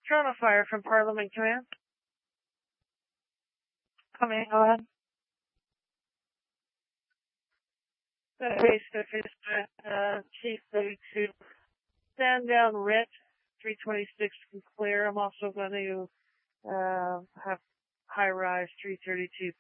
Toronto Fire from Parliament Command. Come in, go ahead. Base officer, Chief 32. Stand down, RIT 326 can clear. I'm also going to have high rise 332